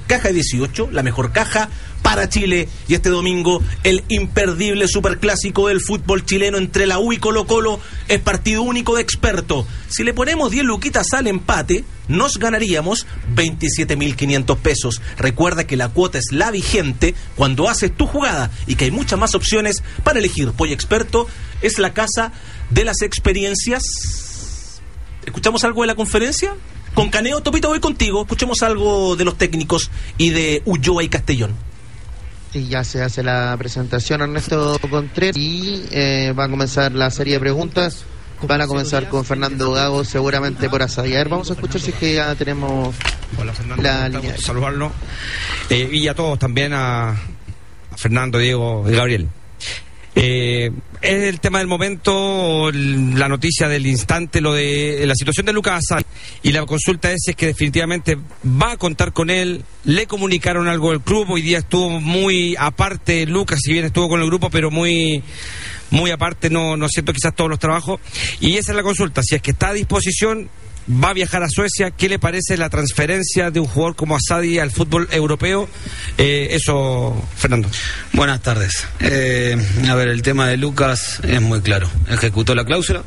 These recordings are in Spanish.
caja de 18, la mejor caja para Chile. Y este domingo, el imperdible superclásico del fútbol chileno entre la U y Colo-Colo es partido único de experto. Si le ponemos 10 luquitas al empate, nos ganaríamos 27.500 pesos. Recuerda que la cuota es la vigente cuando haces tu jugada y que hay muchas más opciones para elegir. Pollo Experto es la casa de las experiencias. ¿Escuchamos algo de la conferencia? Con Caneo, Topito, voy contigo. Escuchemos algo de los técnicos y de Ulloa y Castellón. Sí, ya se hace la presentación, Ernesto Contreras, y va a comenzar la serie de preguntas. Van a comenzar con Fernando Gago, seguramente por Asadi. A ver, vamos a escuchar si es que ya tenemos. Hola, Fernando, la línea. Saludarlo. Y a todos también, a Fernando, Diego y Gabriel. Es el tema del momento, la noticia del instante, lo de la situación de Lucas Asadi, y la consulta es que definitivamente va a contar con él. Le comunicaron algo del club, hoy día estuvo muy aparte Lucas, si bien estuvo con el grupo, pero muy aparte, no siento quizás todos los trabajos, y esa es la consulta, si es que está a disposición. Va a viajar a Suecia. ¿Qué le parece la transferencia de un jugador como Asadi al fútbol europeo? Eso, Fernando. Buenas tardes. A ver, el tema de Lucas es muy claro. Ejecutó la cláusula.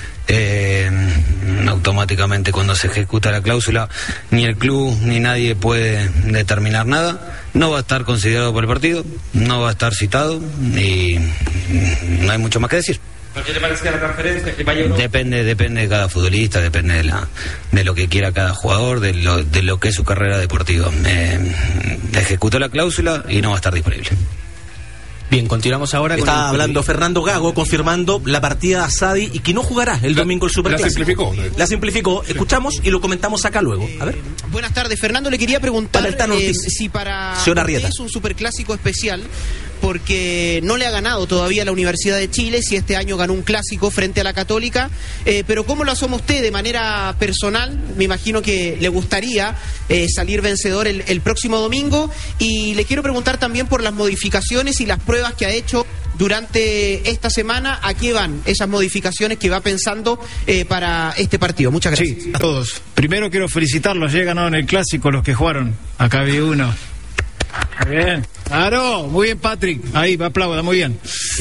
Automáticamente cuando se ejecuta la cláusula, ni el club ni nadie puede determinar nada. No va a estar considerado por el partido, no va a estar citado y no hay mucho más que decir. ¿Qué le parece la transferencia? Depende de cada futbolista, depende de lo que quiera cada jugador, de lo que es su carrera deportiva. Ejecutó la cláusula y no va a estar disponible. Bien, continuamos ahora. Está hablando Fernando Gago, confirmando la partida de Asadi y que no jugará el domingo el Superclásico. La simplificó. Escuchamos y lo comentamos acá luego. A ver. Buenas tardes, Fernando. Le quería preguntar si para usted es un Superclásico especial, porque no le ha ganado todavía a la Universidad de Chile, si este año ganó un clásico frente a la Católica, pero ¿cómo lo asoma usted de manera personal? Me imagino que le gustaría salir vencedor el próximo domingo, y le quiero preguntar también por las modificaciones y las pruebas que ha hecho durante esta semana. ¿A qué van esas modificaciones que va pensando para este partido? Muchas gracias. Sí, a todos. Primero quiero felicitarlos, ya ganaron el clásico los que jugaron. Acá vi uno. Muy bien. Claro, muy bien, Patrick. Ahí, me aplauda, muy bien.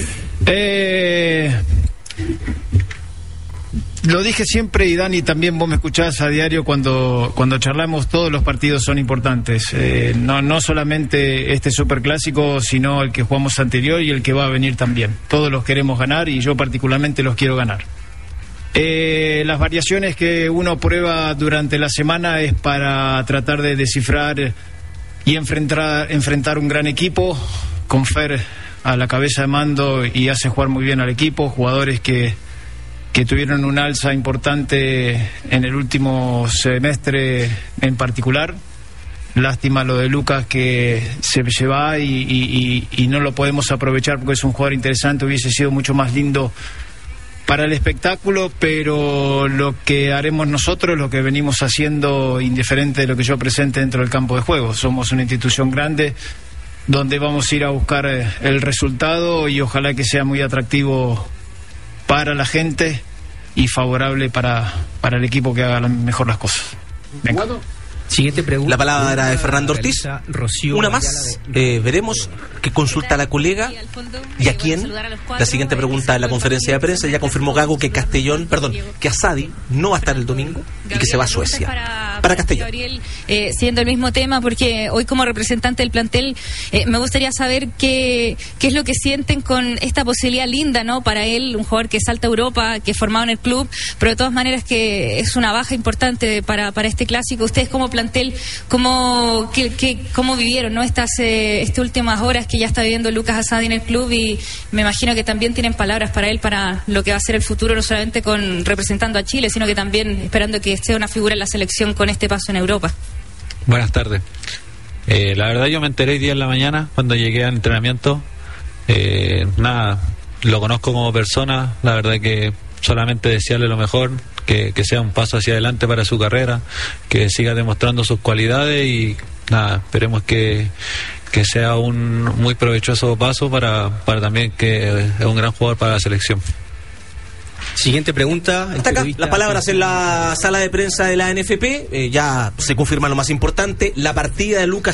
Lo dije siempre, y Dani, también vos me escuchás a diario cuando charlamos. Todos los partidos son importantes, no solamente este superclásico, sino el que jugamos anterior y el que va a venir también. Todos los queremos ganar y yo particularmente los quiero ganar. Las variaciones que uno prueba durante la semana es para tratar de descifrar y enfrentar un gran equipo, con Fer a la cabeza de mando, y hace jugar muy bien al equipo, jugadores que tuvieron un alza importante en el último semestre en particular. Lástima lo de Lucas, que se va y no lo podemos aprovechar porque es un jugador interesante. Hubiese sido mucho más lindo para el espectáculo, pero lo que haremos nosotros, lo que venimos haciendo, indiferente de lo que yo presente dentro del campo de juego. Somos una institución grande donde vamos a ir a buscar el resultado, y ojalá que sea muy atractivo para la gente y favorable para el equipo que haga mejor las cosas. Venga. Siguiente pregunta. La palabra era de Fernando Ortiz. Una más. Veremos qué consulta la colega y a quién. La siguiente pregunta en la conferencia de prensa. Ya confirmó Gago que que Asadi no va a estar el domingo y que se va a Suecia. Para Castellón. Gabriel, siendo el mismo tema, porque hoy como representante del plantel me gustaría saber qué es lo que sienten con esta posibilidad linda, ¿no? Para él, un jugador que salta a Europa, que es formado en el club, pero de todas maneras que es una baja importante para este clásico. Ustedes como plantel, ¿cómo vivieron, ¿no? Estas últimas horas que ya está viviendo Lucas Asadi en el club? Y me imagino que también tienen palabras para él, para lo que va a ser el futuro, no solamente representando a Chile, sino que también esperando que sea una figura en la selección con este paso en Europa. Buenas tardes. La verdad, yo me enteré hoy día en la mañana cuando llegué al entrenamiento. Lo conozco como persona. La verdad que solamente desearle lo mejor, que sea un paso hacia adelante para su carrera, que siga demostrando sus cualidades, y esperemos que sea un muy provechoso paso para también que es un gran jugador para la selección. Siguiente pregunta. Hasta acá, las palabras en la sala de prensa de la NFP. Ya se confirma lo más importante, la partida de Lucas